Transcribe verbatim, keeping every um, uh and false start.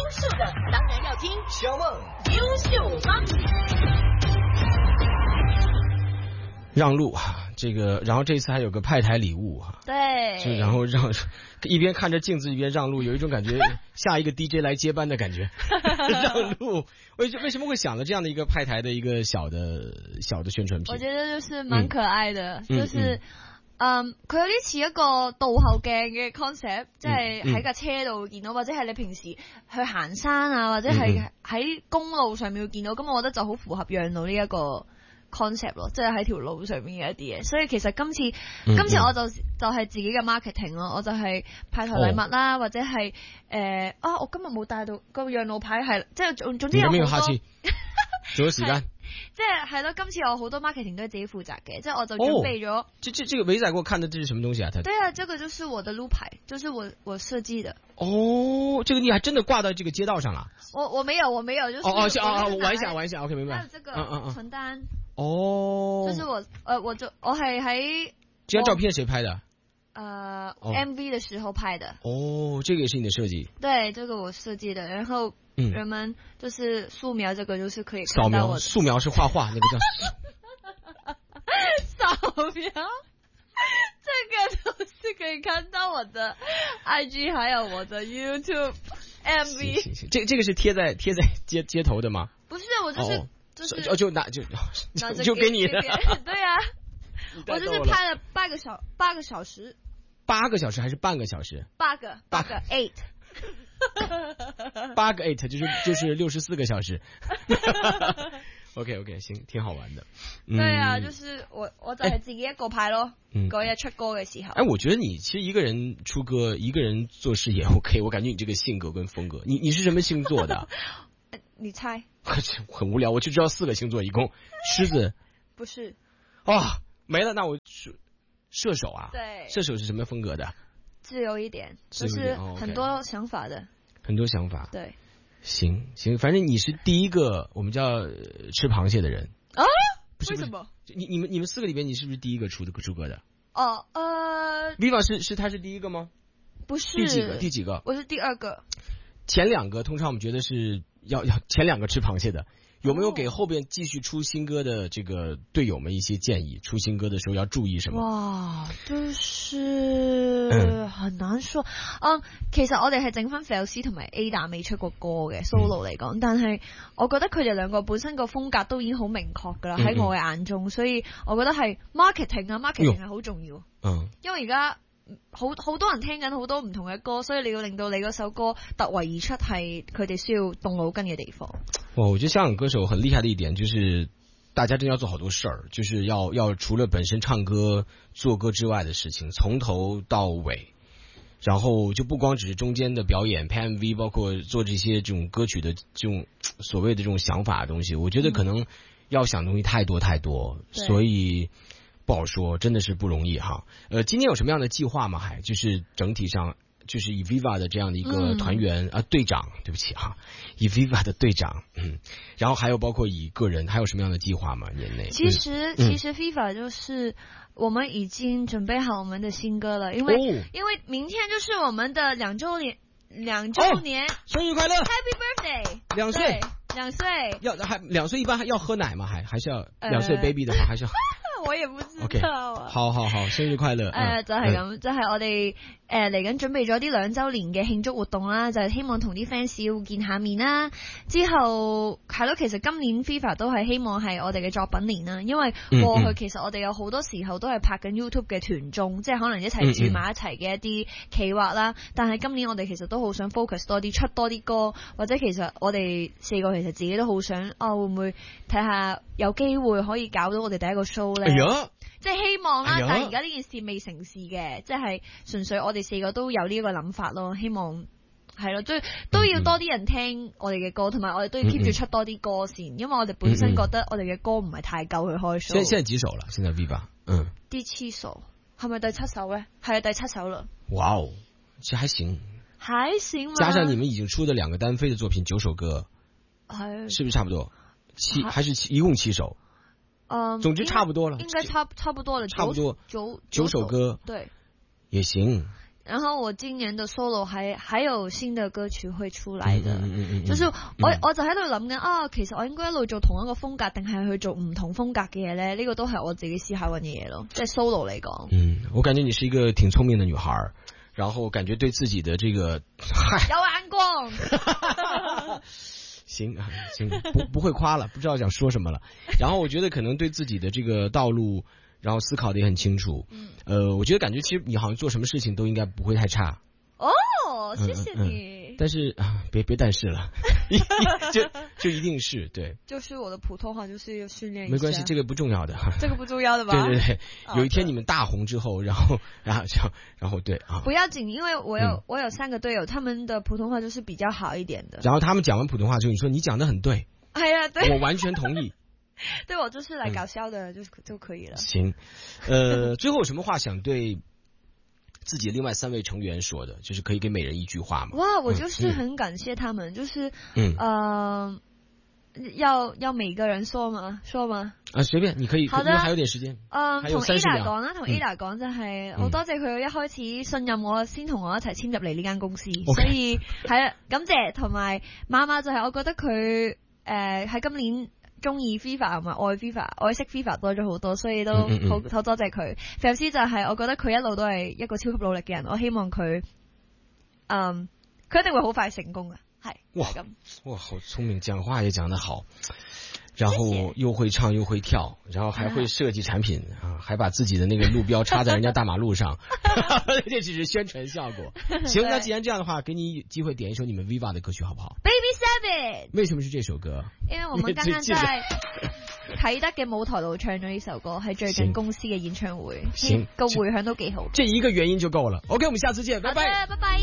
秀的当然要听小梦优秀吗？ 让路这个，然后这次还有个派台礼物哈， 对， 就然后让一边看着镜子一边让路，有一种感觉下一个 D J 来接班的感觉。让路，为为什么会想了这样的一个派台的一个小的小的宣传片？ 我覺得就是蠻可愛的， 嗯、 就是嗯，佢、嗯、有啲似一個倒後鏡嘅 concept，即係喺架車度見到，或者係你平時去行山啊，或者係喺公路上面會見到，咁我覺得就好符合讓路呢一個 concept 咯，即係喺條路上面嘅一啲嘢。所以其實今次、嗯、今次我就就係自己嘅 marketing 咯，我就係派台禮物啦，哦、或者係誒、呃、啊，我今日冇帶到個讓路牌係，即係總總之有好多。有冇下次？仲有時間。即係係咯，今次我好多 marketing 都係自己負責嘅，即係我就準備咗。 這這這個偉仔給我看的這是什麼東西啊？他對啊，這個就是我的路牌，就是我我設計的。 哦，這個你還真的掛到這個街道上了？ 我我沒有，我沒有，就是哦哦哦，我玩一下玩一下 ，OK 明白。 還有這個傳單。嗯嗯嗯哦。 就是我，呃，我就我係喺。 這張照片誰拍的？ 呃、哦、，M V 的時候拍的。哦， 這個也是你的設計？ 對，這個我設計的，然後。嗯，人們就是素描，這個就是可以看到我的。 素描，素描是畫畫，那個叫掃描，這個都是可以看到我的 I G， 還有我的 YouTube M V。 行行行，這這個是貼在貼在街街頭的嗎？ 不是，我就是、哦、就是哦就拿就就， 就給你的。 對啊，我就是拍了八個小八個小時。 八個小時還是半個小時？ 八個八個 eight。 八個 eight 就是就是六十四個小時。OK OK 行，挺好玩的。 嗯、對啊，就是我我就係自己一個派咯。嗰日出歌嘅時候。 哎，我覺得你其實一個人出歌，一個人做事也 OK。我感覺你這個性格跟風格，你你是什麼星座的？ 你猜？ 很無聊，我就知道四個星座，一共獅子。 不是。 哦，沒了，那我射手啊。 對。 射手是什麼風格的？ 自由一點，就是很多想法的，哦 okay、 很多想法。 對， 行行，反正你是第一個我們叫吃螃蟹的人啊？ 為什麼？ 你你們你們四個裡面，你是不是第一個出的出歌的？ 哦，呃 ，Viva 是是他是第一個嗎？ 不是， 第幾個？第幾個？ 我是第二個。 前兩個通常我們覺得是要要前兩個吃螃蟹的。有沒有給後邊繼續出新歌的這個隊友們一些建議？出新歌的時候要注意什麼？ 哇，就是很難說。嗯，其實我哋係整翻 Felcy 同埋 Ada 未出過歌嘅 solo 嚟講，但係我覺得佢哋兩個本身個風格都已經好明確噶啦，喺、嗯、我嘅眼中，所以我覺得係 marketing 啊 ，marketing 係好重要。嗯，因為而家。好好多人聽緊好多唔同嘅歌，所以你要令到你嗰首歌突圍而出，係佢哋需要動腦筋嘅地方。 哇，我覺得香港歌手很厲害的一點就是大家真的要做好多事兒，就是要要除了本身唱歌做歌之外的事情，從頭到尾，然後就不光只是中間的表演拍 M V， 包括做這些這種歌曲的這種所謂的這種想法的東西，我覺得可能要想的東西太多太多，嗯、所以不好說，真的是不容易哈。呃，今年有什麼樣的計劃嗎？還就是整體上，就是以 Viva 的這樣的一個團員、嗯、啊隊長，對不起哈，以 Viva 的隊長，嗯，然後還有包括以個人，還有什麼樣的計劃嗎？年內？ 其實、嗯、其實 Viva 就是我們已經準備好我們的新歌了，因為、哦、因為明天就是我們的兩週年，兩週年、哦，生日快樂 ，Happy Birthday，兩歲，兩歲，要還兩歲一般要喝奶嗎？還還是要兩歲 baby 的話還是要？我也不知道、啊。 Okay, 好好好，生日快樂。誒、 呃，就係、是、咁，就係、是、我哋誒嚟緊準備咗啲兩週年嘅慶祝活動啦，就係、是、希望同啲 fans 要見下面啦。之後係咯，其實今年 Viva 都係希望係我哋嘅作品年啦，因為過去其實我哋有好多時候都係拍緊 YouTube 嘅團綜，即係可能一齊住埋一齊嘅一啲企劃啦。但係今年我哋其實都好想 focus 多啲，出多啲歌，或者其實我哋四個其實自己都好想，哦會唔會睇下有機會可以搞到我哋第一個 show 咧？ 哎即係希望啦，哎、但係而家呢件事未成事嘅，即係純粹我哋四個都有呢一個諗法咯。希望係咯，都都要多啲人聽我哋嘅歌，同埋我哋都要 keep 住出多啲歌先，因為我哋本身覺得我哋嘅歌唔係太夠去開 show。現在現在幾首啦？現在 Viva， 嗯，第七首係咪第七首咧？係啊，第七首啦。哇哦，其實還行，還行嗎？加上你們已經出的兩個單飛的作品，九首歌，係，是不是差不多？七還是七？一共七首。嗯，總之差不多了，應該差差不多了，差不多九九九首歌，對，也行， 然後我今年的 solo 還還有新的歌曲會出來的， 嗯嗯嗯嗯、 就是我、嗯、我就喺度諗緊啊，其實我應該一路做同一個風格，定係去做唔同風格嘅嘢咧？呢、這個都係我自己思考緊嘅嘢咯，即係 solo 嚟講。 嗯，我感覺你是一個挺聰明的女孩，然後感覺對自己的這個，嗨， 有眼光。 行行，不不會誇了，不知道想說什麼了。然後我覺得可能對自己的這個道路。然後思考得也很清楚，嗯，呃，我覺得感覺其實你好像做什麼事情都應該不會太差。 哦，謝謝你。 嗯嗯、但是啊，別別但是了，就就一定是對。 就是我的普通話就是要訓練一下。 沒關係，這個不重要的。 這個不重要的吧？ 對對對，有一天你們大紅之後，然後然後然後對啊。 不要緊，因為我有、嗯、我有三個隊友，他們的普通話就是比較好一點的。 然後他們講完普通話之後，你說你講得很對。 哎呀，對。我完全同意。 對，我就是來搞笑的，嗯、就就可以了。 行，呃，最後有什麼話想對自己另外三位成員說的？就是可以給每人一句話嗎？ 哇，我就是很感謝他們，嗯、就是嗯呃，要要每個人說嗎？說嗎？ 啊，隨便，你可以，好的，因為還有點時間。嗯，同 Ada 講啦，同 Ada 講就係好多謝佢一開始信任我，先同我一齊簽入嚟呢間公司， okay. 所以係啊，感謝同埋媽媽就係我覺得佢誒喺今年。中意 FIFA 同埋愛 FIFA， 愛惜 FIFA 多咗好多，所以都好好、嗯嗯、多謝佢。菲斯就係我覺得佢一路都係一個超級努力嘅人，我希望佢，嗯，佢一定會好快成功嘅，係。哇咁， 哇，好聰明，講話也講得好，然後又會唱又會跳，然後還會設計產品啊，還把自己的那個路標插在人家大馬路上，這只是宣傳效果。行，那既然這樣的話，給你機會點一首你們 Viva 的歌曲好不好 ？Baby Savage。 為什麼是這首歌？ 因為我們剛剛在啟德嘅舞台度唱咗呢首歌，係最近公司嘅演唱會， 行， 個回響都幾好。 這一個原因就夠了。OK，我們下次見，拜拜， 拜拜。